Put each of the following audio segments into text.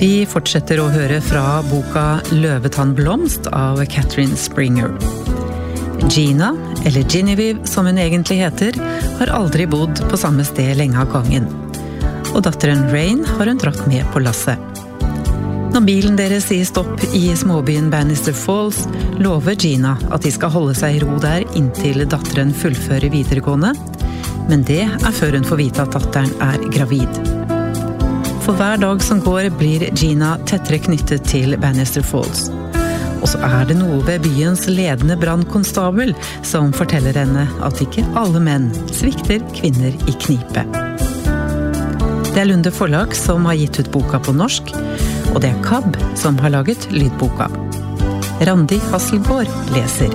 Vi fortsetter å høre fra boka Løvetannblomst av Catherine Springer. Gina, eller Genevieve som hun egentlig heter, har aldri bodd på samme sted lenge av gangen. Og datteren Rain har hun dratt med på lasset. Når bilen deres sier stopp i småbyen Bannister Falls, lover Gina at de skal holde seg i ro der inntil datteren fullfører videregående, men det er før hun får vite at datteren er gravid. For hver dag som går blir Gina tettere knyttet til Bannister Falls. Og så er det noe ved byens ledende brandkonstabel som forteller henne at ikke alle menn svikter kvinner i knipe. Det er Lunde Forlag som har gitt ut boka på norsk, og det er KAB som har laget lydboka. Randi Hasselgaard leser.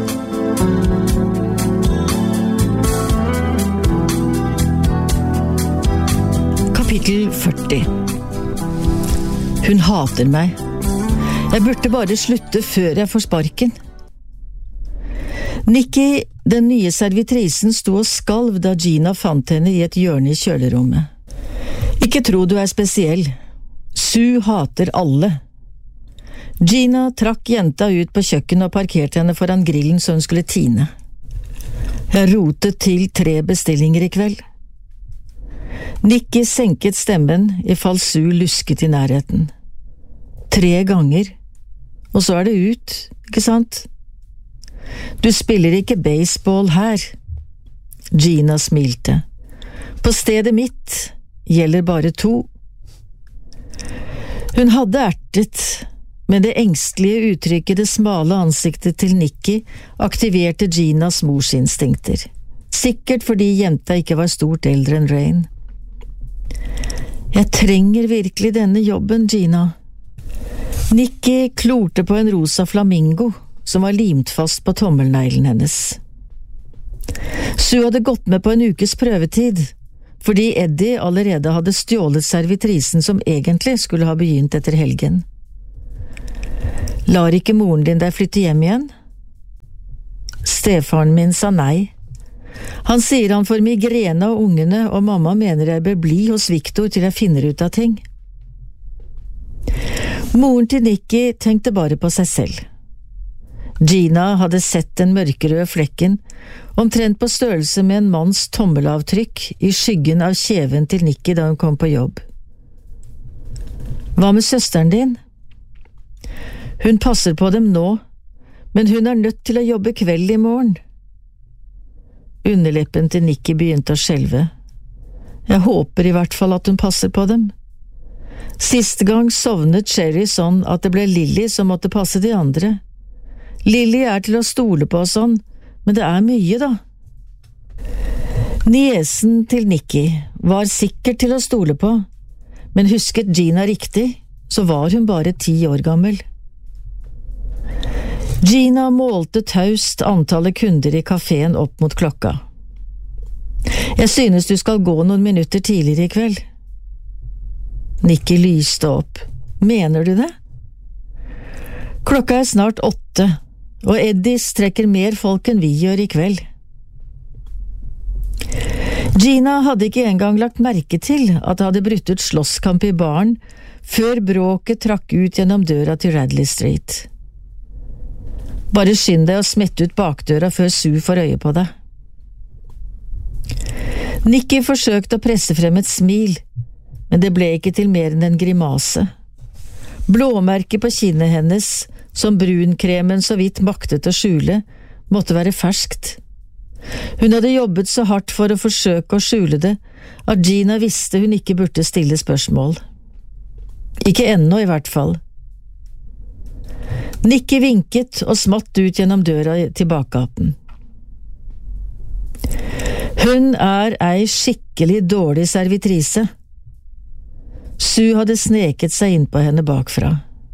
Kapittel 40. Hun hater meg. Jeg burde bare slutte før jeg får sparken. Nikki, den nye servitrisen, sto og skalv da Gina fant henne i et hjørne i kjølerommet. Ikke tro du er spesiell. Sue hater alle. Gina trakk jenta ut på kjøkkenet og parkerte henne foran grillen så hun skulle tine. Jeg rotet til 3 bestillinger i kveld. Nikki senket stemmen i fall Sue lusket i nærheten. 3 ganger, og så er det ut, ikke sant? Du spiller ikke baseball her. Gina smilte. På stedet mitt gjelder bare 2. Hun hadde ertet, men det engstelige uttrykket det smale ansiktet til Nikki aktiverte Ginas morsinstinkter. Sikkert fordi jenta ikke var stort eldre enn Rain. Jeg trenger virkelig denne jobben, Gina. Nikki klorte på en rosa flamingo som var limt fast på tommelneglen hennes. Sue hadde gått med på en ukes prøvetid, fordi Eddie allerede hadde stjålet servitrisen som egentlig skulle ha begynt etter helgen. Lar ikke moren din deg flytte hjem igjen? Stefaren min sa nei. Han sier han får migrene av ungene, og mamma mener jeg bør bli hos Victor til jeg finner ut av ting. Moren til Nikki tenkte bare på seg selv. Gina hadde sett den mørkerøde flekken, omtrent på størrelse med en manns tommelavtrykk i skyggen av kjeven til Nikki da hun kom på jobb. Hva med søsteren din? Hun passer på dem nå, men hun er nødt til å jobbe kveld i morgen. Underleppen til Nikki begynte å skjelve. Jeg håper i hvert fall at hun passer på dem. Siste gang sovnet Sherry sånn at det ble Lily som måtte passe de andre. Lily er til å stole på og sånn, men det er mye da. Niesen til Nikki var sikkert til å stole på, men husket Gina riktig, så var hun bare 10 år gammel. Gina målte taust antallet kunder i kaféen opp mot klokka. Jeg synes du skal gå noen minutter tidligere i kveld. Nikki lyste opp. Mener du det? Klokka er snart 8, og Eddies trekker mer folk enn vi gjør i kveld. Gina hadde ikke engang lagt merke til at det hadde brutt ut slåsskamp i baren før bråket trakk ut gjennom døra til Radley Street. Bare skynd deg å smette ut bakdøra før Sue får øye på deg. Nikki forsøkte å presse frem et smil, men det ble ikke til mer enn en grimase. Blåmerket på kinnet hennes, som brunkremen så vidt maktet å skjule, måtte være ferskt. Hun hadde jobbet så hardt for å forsøke å skjule det, at Gina visste hun ikke burde stille spørsmål. Ikke ennå i hvert fall. Nikki vinket og smatt ut gjennom døra til bakgaten. Hun er ei skikkelig dårlig servitrise. Sue hadde sneket seg inn på henne bakfra.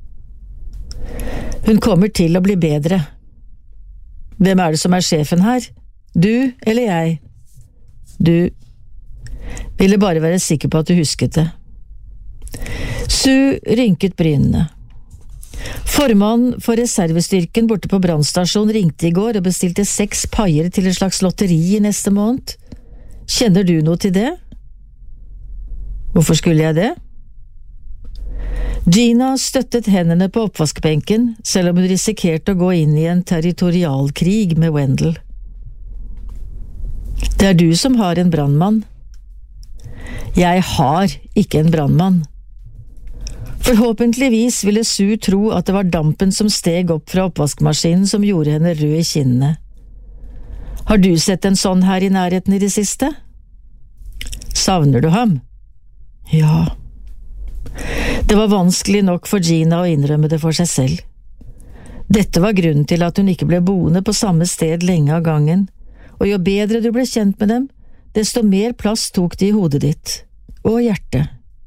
Hun kommer til å bli bedre. Hvem er det som er sjefen her? Du eller jeg? Du. Ville bare være sikker på at du husket det. Sue rynket brynene. Formannen for reservestyrken borte på brannstasjonen ringte i går og bestilte 6 paier til et slags lotteri i neste måned. Kjenner du noe til det? Hvorfor skulle jeg det? Gina støttet hendene på oppvaskbenken, selv om hun risikerte å gå inn i en territorialkrig med Wendell. Det du som har en brannmann. Jeg har ikke en brannmann. Forhåpentligvis ville Sue tro at det var dampen som steg opp fra oppvaskmaskinen som gjorde henne rød i kinnene. Har du sett en sånn her i nærheten i det siste? Savner du ham? Ja. Det var vanskelig nok for Gina å innrømme det for seg selv. Dette var grunnen til at hun ikke ble boende på samme sted lenge av gangen, og jo bedre du ble kjent med dem, desto mer plass tok de i hodet ditt, og hjertet.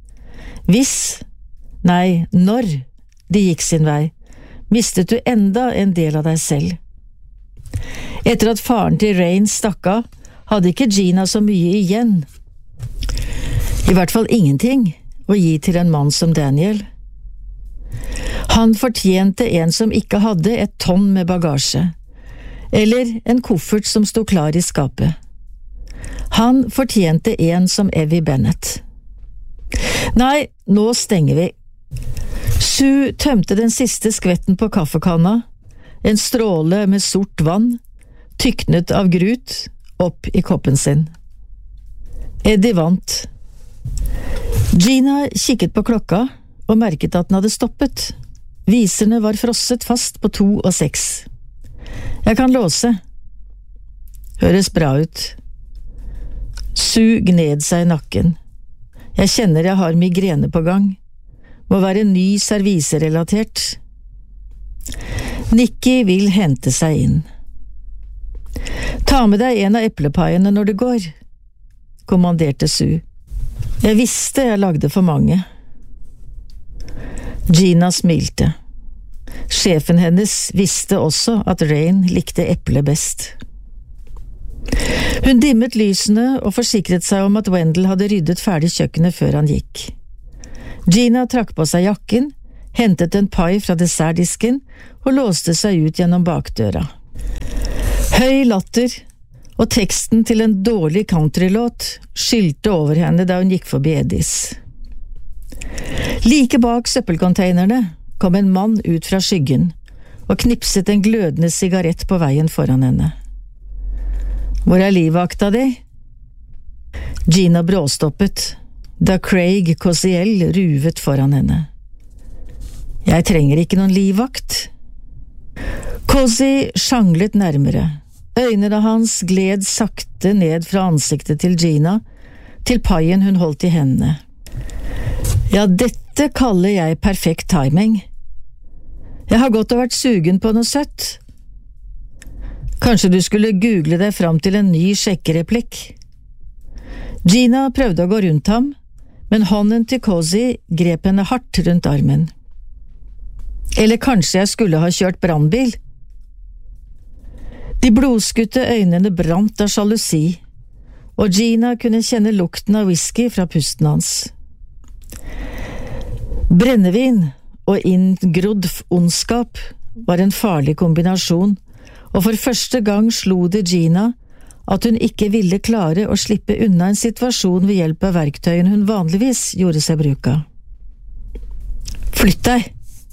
Når de gikk sin vei, mistet du enda en del av deg selv. Etter at faren til Rain stakk av, hadde ikke Gina så mye igjen. I hvert fall ingenting å gi til en mann som Daniel. Han fortjente en som ikke hadde et tonn med bagasje, eller en koffert som sto klar i skapet. Han fortjente en som Evie Bennett. Nei, nå stenger vi. Sue tømte den siste skvetten på kaffekanna, en stråle med sort vann, tyknet av grut, opp i koppen sin. Eddie vant. Gina kikket på klokka og merket at den hadde stoppet. Viserne var frosset fast på 2 og 6. Jeg kan låse. Høres bra ut. Sue gned seg i nakken. Jeg kjenner jeg har migrene på gang. Må være ny serviserelatert. Nikki vil hente seg inn. Ta med deg en av eplepaiene når du går, kommanderte Sue. Jeg visste jeg lagde for mange. Gina smilte. Sjefen hennes visste også at Rain likte eple best. Hun dimmet lysene og forsikret seg om at Wendell hadde ryddet ferdig kjøkkenet før han gikk. Gina trakk på seg jakken, hentet en pai fra dessertdisken og låste seg ut gjennom bakdøra. Høy latter og teksten til en dårlig countrylåt skylte over henne da hun gikk forbi Eddies. Like bak søppelcontainerne kom en mann ut fra skyggen og knipset en glødende sigarett på veien foran henne. Hvor er livvakta di? Gina bråstoppet da Craig Cosiel ruvet foran henne. Jeg trenger ikke noen livvakt. Cosi sjanglet nærmere. Øynene hans gled sakte ned fra ansiktet til Gina, til paien hun holdt i hendene. Ja, dette kaller jeg perfekt timing. Jeg har gått og vært sugen på noe søtt. Kanskje du skulle google deg fram til en ny sjekkereplikk? Gina prøvde å gå rundt ham, men hånden til Cosi grep henne hardt rundt armen. Eller kanskje jeg skulle ha kjørt brannbil? De blodskutte øynene brant av sjalusi, og Gina kunne kjenne lukten av whisky fra pusten hans. Brennevin og inngrodd ondskap var en farlig kombinasjon, og for første gang slo det Gina at hun ikke ville klare å slippe unna en situasjon ved hjelp av verktøyene hun vanligvis gjorde seg bruk av. Flytt deg!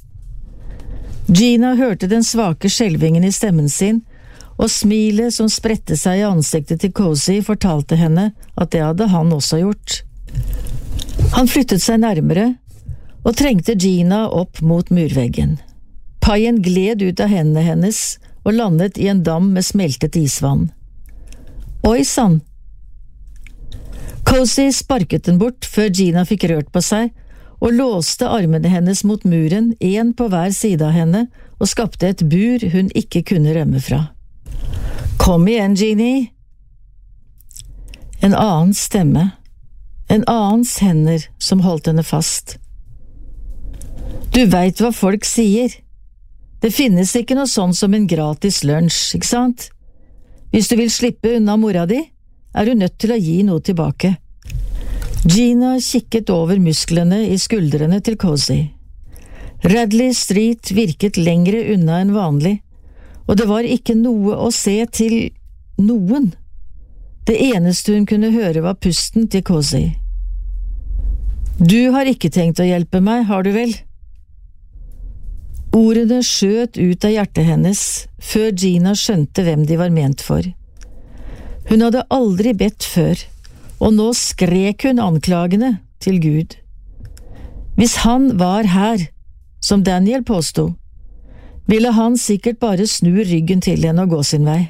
Gina hørte den svake skjelvingen i stemmen sin, og smilet som spredte seg i ansiktet til Cosi fortalte henne at det hadde han også gjort. Han flyttet seg nærmere og trengte Gina opp mot murveggen. Paien gled ut av hendene hennes og landet i en dam med smeltet isvann. Oi sann! Cosi sparket den bort før Gina fikk rørt på seg, og låste armene hennes mot muren, en på hver side av henne, og skapte et bur hun ikke kunne rømme fra. Kom igjen, Jeannie! En annen stemme, en annens hender som holdt henne fast. Du vet hva folk sier. Det finnes ikke noe sånn som en gratis lunsj, ikke sant? Hvis du vil slippe unna mora di, er du nødt til å gi noe tilbake. Gina kikket over musklene i skuldrene til Cosi. Radley Street virket lengre unna enn vanlig, og det var ikke noe å se til noen. Det eneste hun kunne høre var pusten til Cosi. Du har ikke tenkt å hjelpe meg, har du vel? Ordene skjøt ut av hjertet hennes før Gina skjønte hvem de var ment for. Hun hadde aldri bedt før, og nå skrek hun anklagende til Gud. Hvis han var her, som Daniel påstod, ville han sikkert bare snu ryggen til henne og gå sin vei.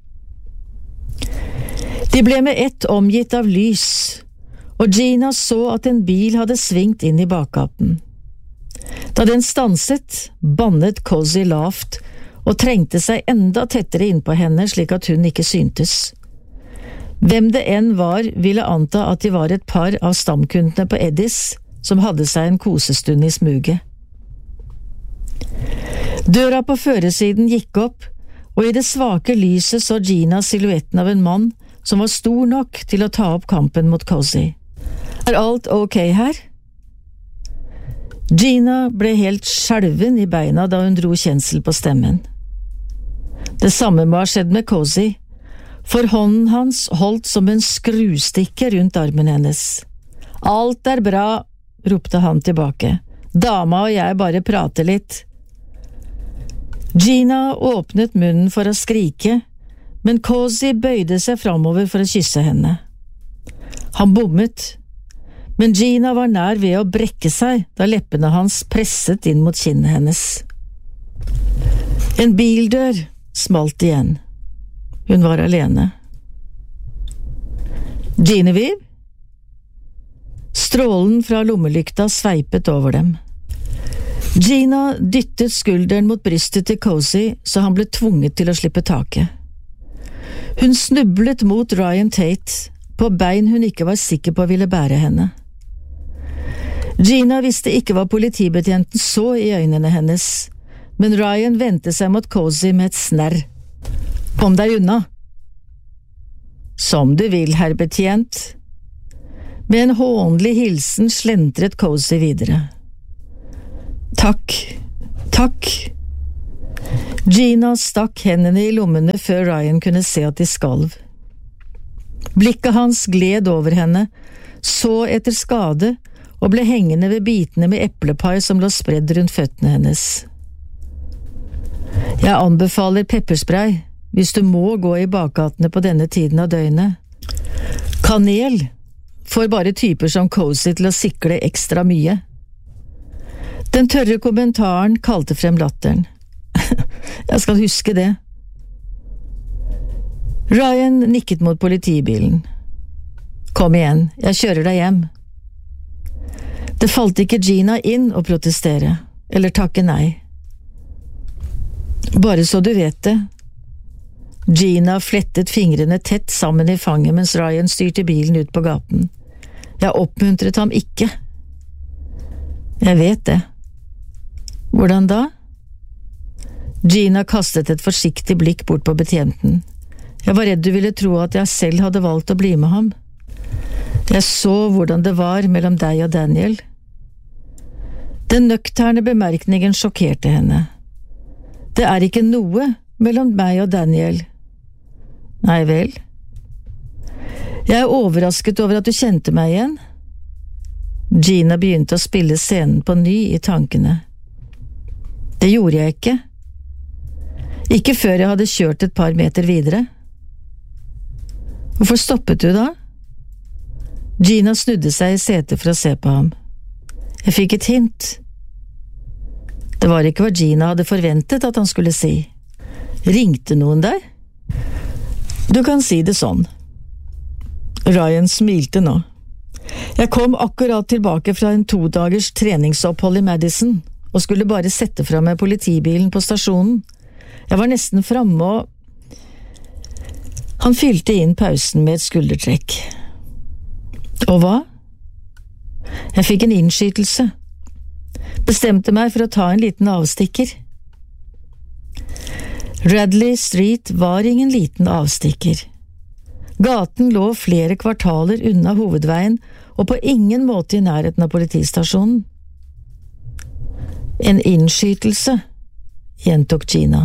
De ble med ett omgitt av lys, og Gina så at en bil hadde svingt inn i bakgaten. Da den stanset, bannet Cozy lavt og trengte seg enda tettere innpå henne slik at hun ikke syntes. Hvem det enn var, ville anta at de var et par av stamkundene på Eddis som hadde seg en kosestund i smuget. Døra på førersiden gikk opp, og i det svake lyset så Gina silhuetten av en mann som var stor nok til å ta opp kampen mot Cozy. Er alt ok her? Gina ble helt skjelven i beina da hun dro kjensel på stemmen. Det samme må ha skjedd med Cozy, for hånden hans holdt som en skrustikke rundt armen hennes. Alt er bra, ropte han tilbake. Dama og jeg bare prater litt. Gina åpnet munnen for å skrike, men Cozy bøyde seg framover for å kysse henne. Han bommet, men Gina var nær ved å brekke seg da leppene hans presset inn mot kinnet hennes. En bildør smalt igjen. Hun var alene. Genevieve? Strålen fra lommelykta sveipet over dem. Gina dyttet skulderen mot brystet til Cozy, så han ble tvunget til å slippe taket. Hun snublet mot Ryan Tate, på bein hun ikke var sikker på ville bære henne. Gina visste ikke hva politibetjenten så i øynene hennes, men Ryan vendte seg mot Cozy med et snerr. Kom deg unna! Som du vil, herr betjent. Med en hånlig hilsen slentret Cozy videre. Takk, takk. Gina stakk hendene i lommene før Ryan kunne se at de skalv. Blikket hans gled over henne, så etter skade og ble hengende ved bitene med eplepai som lå spredd rundt føttene hennes. Jeg anbefaler pepperspray hvis du må gå i bakgatene på denne tiden av døgnet. Kanel får bare typer som Cozy til å sikle ekstra mye. Den tørre kommentaren kalte frem latteren. Jeg skal huske det. Ryan nikket mot politibilen. Kom igjen, jeg kjører deg hjem. Det falt ikke Gina inn å protestere, eller takke nei. Bare så du vet det. Gina flettet fingrene tett sammen i fanget mens Ryan styrte bilen ut på gaten. Jeg oppmuntret ham ikke. Jeg vet det. Hvordan da? Gina kastet et forsiktig blikk bort på betjenten. Jeg var redd du ville tro at jeg selv hadde valgt å bli med ham. Jeg så hvordan det var mellom deg og Daniel. Den nøkterne bemerkningen sjokkerte henne. Det er ikke noe mellom meg og Daniel. Nei vel. Jeg er overrasket over at du kjente meg igjen. Gina begynte å spille scenen på ny i tankene. Det gjorde jeg ikke. Ikke før jeg hadde kjørt et par meter videre. Hvorfor stoppet du da? Gina snudde seg i setet for å se på ham. Jeg fikk et hint. Det var ikke hva Gina hadde forventet at han skulle si. Ringte noen der? Du kan si det sånn. Ryan smilte nå. Jeg kom akkurat tilbake fra en 2 dagers treningsopphold i Madison, og skulle bare sette fra meg politibilen på stasjonen. Jeg var nesten framme og… Han fylte inn pausen med et skuldertrekk. Og hva? Jeg fikk en innskytelse. Bestemte meg for å ta en liten avstikker. Radley Street var ingen liten avstikker. Gaten lå flere kvartaler unna hovedveien og på ingen måte i nærheten av politistasjonen. En innskytelse, gjentok Gina.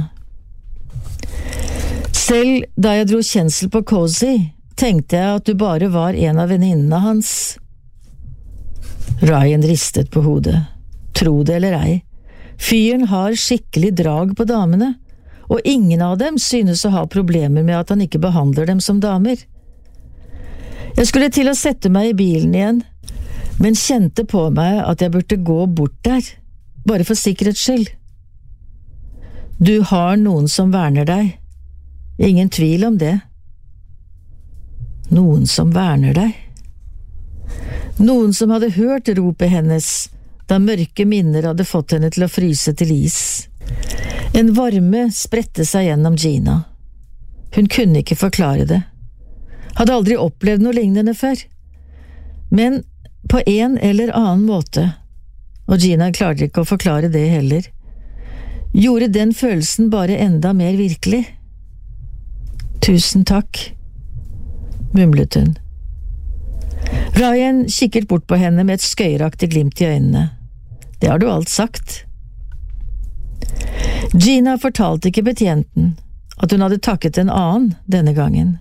Selv da jeg dro kjensel på Cozy, tenkte jeg at du bare var en av venninnene hans. Ryan ristet på hodet. Tro det eller ei, Fyren har skikkelig drag på damene, og ingen av dem synes å ha problemer med at han ikke behandler dem som damer. Jeg skulle til å sette meg i bilen igjen, men kjente på meg at jeg burde gå bort der, bare for sikkerhets skyld. Du har noen som verner deg, ingen tvil om det. Noen som verner deg? Noen som hadde hørt ropet hennes da mørke minner hadde fått henne til å fryse til is. En varme spredte seg gjennom Gina. Hun kunne ikke forklare det. Hadde aldri opplevd noe lignende før. Men på en eller annen måte, og Gina klarte ikke å forklare det heller, gjorde den følelsen bare enda mer virkelig. Tusen takk, mumlet hun. Ryan kikket bort på henne med et skøyeraktig glimt i øynene. Det har du alt sagt. Gina fortalte ikke betjenten at hun hadde takket en annen denne gangen.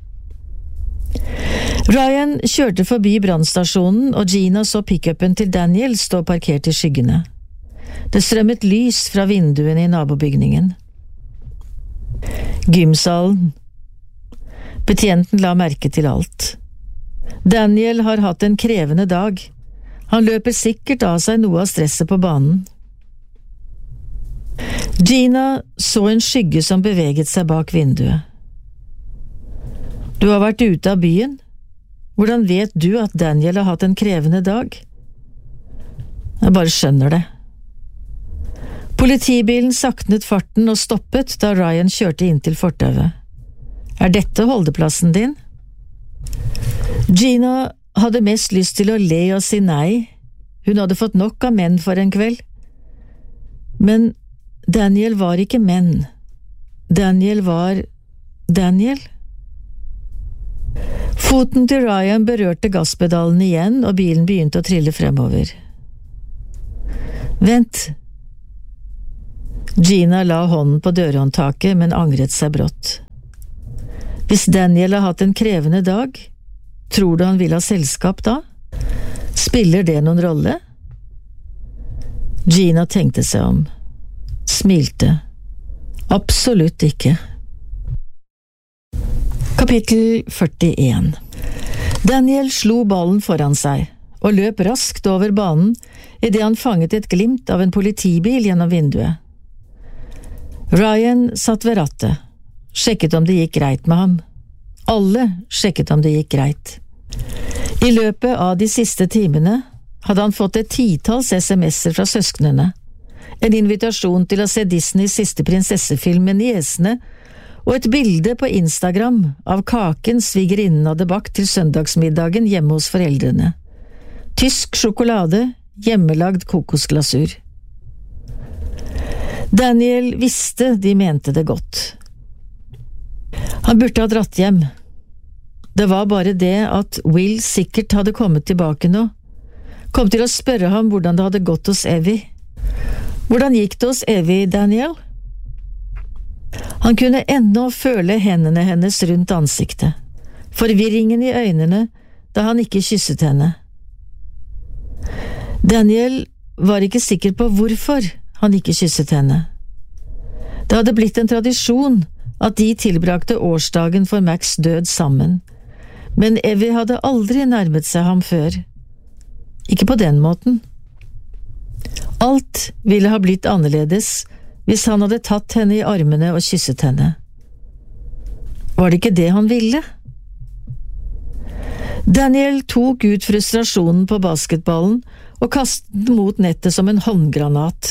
Ryan kjørte forbi brannstasjonen, og Gina så pickupen til Daniel stå parkert i skyggene. Det strømmet lys fra vinduene i nabobygningen. Gymsalen. Betjenten la merke til alt. Daniel har hatt en krevende dag. Han løper sikkert av seg noe av stresset på banen. Gina så en skygge som beveget seg bak vinduet. Du har vært ute av byen? Hvordan vet du at Daniel har hatt en krevende dag? Jeg bare skjønner det. Politibilen saknet farten og stoppet da Ryan kjørte inn til fortauet. Er dette holdeplassen din? Gina hadde mest lyst til å le og si nei. Hun hadde fått nok av menn for en kveld. Men Daniel var ikke menn. Daniel var Daniel. Foten til Ryan berørte gasspedalen igjen, og bilen begynte å trille fremover. Vent. Gina la hånden på dørhåndtaket, men angret seg brått. Hvis Daniel har hatt en krevende dag, tror du han vil ha selskap da? Spiller det noen rolle? Gina tenkte seg om. Smilte. Absolutt ikke. Kapittel 41. Daniel slo ballen foran seg og løp raskt over banen idet han fanget et glimt av en politibil gjennom vinduet. Ryan satt ved rattet, sjekket om det gikk greit med ham. Alle sjekket om det gikk greit. I løpet av de siste timene hadde han fått et titalls SMS-er fra søsknene, en invitasjon til å se Disneys siste prinsessefilm med niesene, og et bilde på Instagram av kaken svigerinnen hadde bakt til søndagsmiddagen hjemme hos foreldrene. Tysk sjokolade, hjemmelagd kokosglasur. Daniel visste de mente det godt. Han burde ha dratt hjem. Det var bare det at Will sikkert hadde kommet tilbake nå. Kom til å spørre ham hvordan det hadde gått hos Evie. Hvordan gikk det hos Evie, Daniel? Han kunne ennå føle hendene hennes rundt ansiktet, forvirringen i øynene da han ikke kysset henne. Daniel var ikke sikker på hvorfor han ikke kysset henne. Det hadde blitt en tradisjon at de tilbrakte årsdagen for Max' død sammen, men Evie hadde aldri nærmet seg ham før. Ikke på den måten. Alt ville ha blitt annerledes hvis han hadde tatt henne i armene og kysset henne. Var det ikke det han ville? Daniel tok ut frustrasjonen på basketballen og kastet den mot nettet som en håndgranat.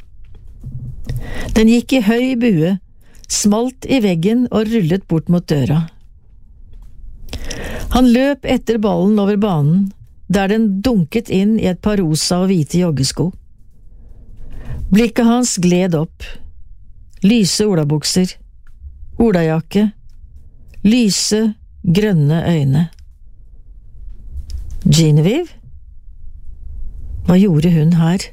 Den gikk i høy bue, smalt i veggen og rullet bort mot døra. Han løp etter ballen over banen, der den dunket inn i et par rosa og hvite joggesko. Blikket hans gled opp. Lyse olabukser, olajakke, lyse, grønne øyne. Genevieve? Hva gjorde hun her?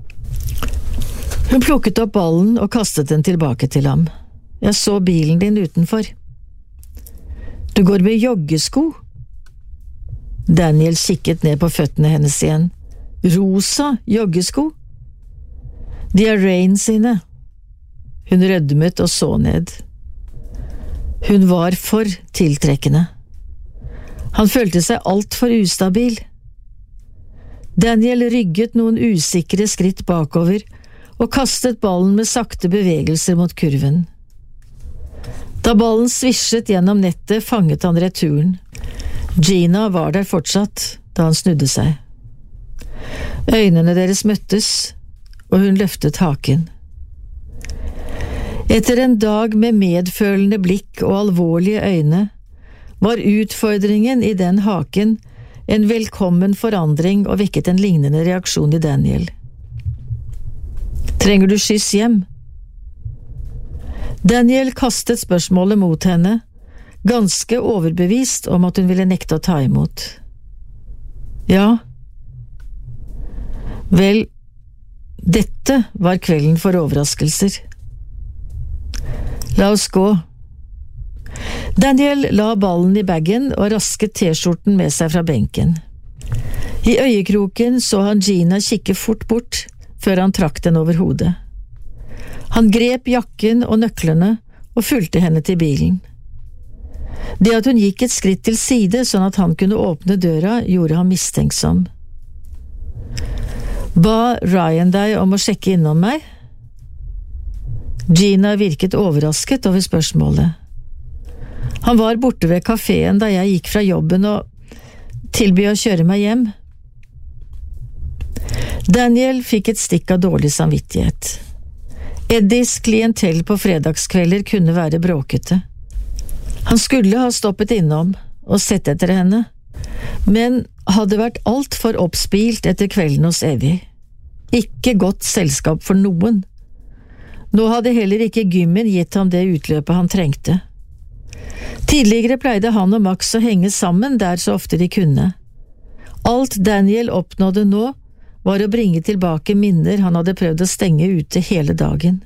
Hun plukket opp ballen og kastet den tilbake til ham. Jeg så bilen din utenfor. Du går med joggesko? Daniel kikket ned på føttene hennes igjen. Rosa joggesko? De Rain sine. Hun rødmet og så ned. Hun var for tiltrekkende. Han følte seg alt for ustabil. Daniel rygget noen usikre skritt bakover og kastet ballen med sakte bevegelser mot kurven. Da ballen svisjet gjennom nettet, fanget han returen. Gina var der fortsatt da han snudde seg. Øynene deres møttes, og hun løftet haken. Etter en dag med medfølende blikk og alvorlige øyne, var utfordringen i den haken en velkommen forandring og vekket en lignende reaksjon i Daniel. Trenger du skyss hjem? Daniel kastet spørsmålet mot henne, ganske overbevist om at hun ville nekte å ta imot. Ja. Vel, dette var kvelden for overraskelser. La oss gå. Daniel la ballen i bagen og rasket T-skjorten med seg fra benken. I øyekroken så han Gina kikke fort bort før han trakk den over hodet. Han grep jakken og nøklene og fulgte henne til bilen. Det at hun gikk et skritt til side sånn at han kunne åpne døra, gjorde han mistenksom. Ba Ryan deg om å sjekke innom meg? Gina virket overrasket over spørsmålet. Han var borte ved kaféen da jeg gikk fra jobben og tilbød å kjøre meg hjem. Daniel fikk et stikk av dårlig samvittighet. Eddies klientell på fredagskvelder kunne være bråkete. Han skulle ha stoppet innom og sett etter henne, men hadde vært alt for oppspilt etter kvelden hos Evie. Ikke godt selskap for noen. Nå hadde heller ikke gymmen gitt ham det utløpet han trengte. Tidligere pleide han og Max å henge sammen der så ofte de kunne. Alt Daniel oppnådde nå var å bringe tilbake minner han hadde prøvd å stenge ute hele dagen.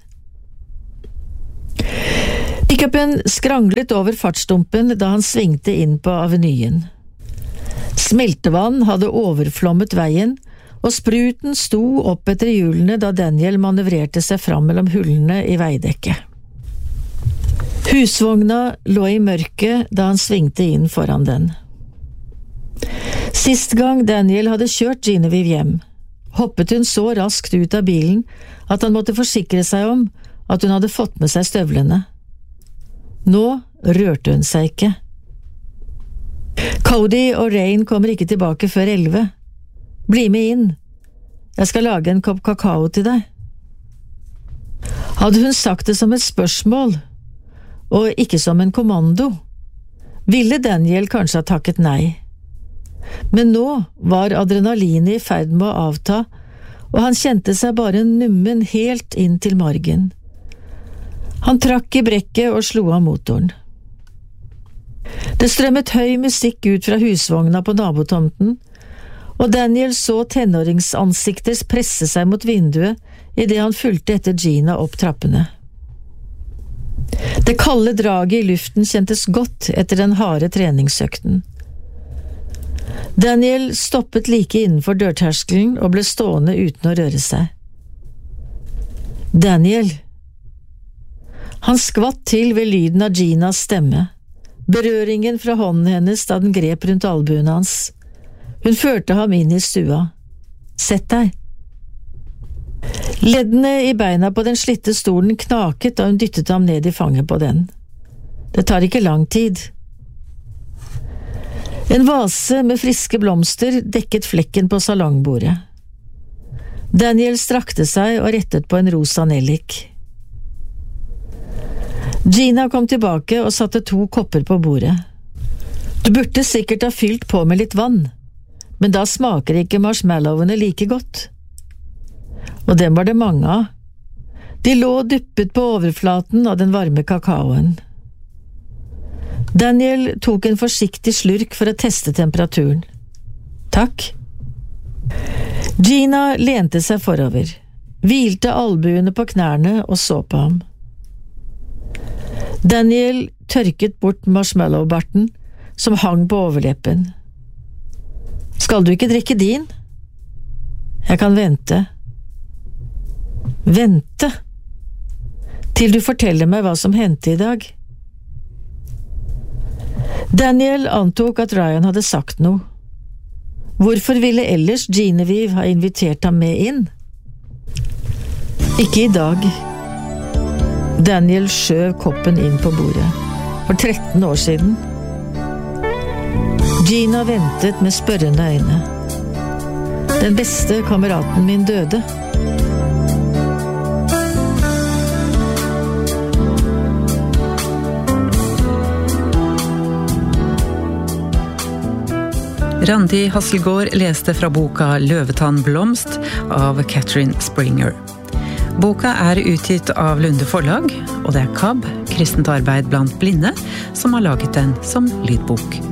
Pickupen skranglet over fartsdumpen da han svingte inn på avenyen. Smeltevann hadde overflommet veien, og spruten sto opp etter hjulene da Daniel manøvrerte seg fram mellom hullene i veidekket. Husvogna lå i mørket da han svingte inn foran den. Sist gang Daniel hadde kjørt Genevieve hjem, hoppet hun så raskt ut av bilen at han måtte forsikre seg om at hun hadde fått med seg støvlene. Nå rørte hun seg ikke. Cody og Rain kommer ikke tilbake før 11. Bli med inn. Jeg skal lage en kopp kakao til deg. Hadde hun sagt det som et spørsmål, og ikke som en kommando, ville Daniel kanskje ha takket nei. Men nå var adrenalinet i ferd med å avta, og han kjente seg bare nummen helt inn til margen. Han trakk i brekket og slo av motoren. Det strømmet høy musikk ut fra husvogna på nabotomten, og Daniel så tenåringsansikter presse seg mot vinduet i det han fulgte etter Gina opp trappene. Det kalde draget i luften kjentes godt etter den harde treningsøkten. Daniel stoppet like innenfor dørterskelen og ble stående uten å røre seg. Daniel. Han skvatt til ved lyden av Ginas stemme, berøringen fra hånden hennes da den grep rundt albuen hans. Hun førte ham inn i stua. Sett deg. Leddene i beina på den slitte stolen knaket da hun dyttet ham ned i fanget på den. Det tar ikke lang tid. En vase med friske blomster dekket flekken på salongbordet. Daniel strakte seg og rettet på en rosa nellik. Gina kom tilbake og satte 2 kopper på bordet. Du burde sikkert ha fylt på med litt vann, men da smaker ikke marshmallowene like godt. Og dem var det mange av. De lå dyppet på overflaten av den varme kakaoen. Daniel tok en forsiktig slurk for å teste temperaturen. Takk. Gina lente seg forover, hvilte albuene på knærne og så på ham. Daniel tørket bort marshmallowbarten som hang på overleppen. Skal du ikke drikke din? Jeg kan vente. Vente til du forteller meg hva som hendte i dag. Daniel antok at Ryan hadde sagt noe. Hvorfor ville ellers Genevieve ha invitert ham med inn? Ikke i dag. Daniel skjøv koppen inn på bordet. For 13 år siden. Gina ventet med spørrende øyne. Den beste kameraten min døde. Randi Hasselgaard leste fra boka Løvetann Blomst av Catherine Springer. Boka er utgitt av Lunde Forlag, og det er KAB, Kristent Arbeid blant blinde, som har laget den som lydbok.